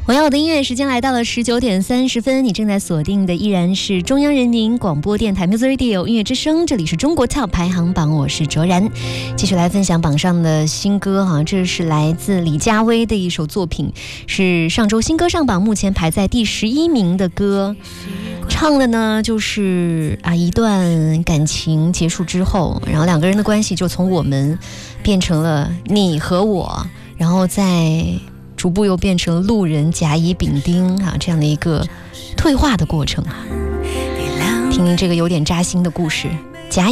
我要我的音乐时间来到了19:30，你正在锁定的依然是中央人民广播电台 Music Radio 音乐之声，这里是中国 Top 排行榜，我是卓然，继续来分享榜上的新歌哈，这是来自李佳薇的一首作品，是上周新歌上榜，目前排在第11名的歌，唱的呢就是一段感情结束之后，然后两个人的关系就从我们变成了你和我，然后再逐步又变成路人甲乙丙丁这样的一个退化的过程听听这个有点扎心的故事。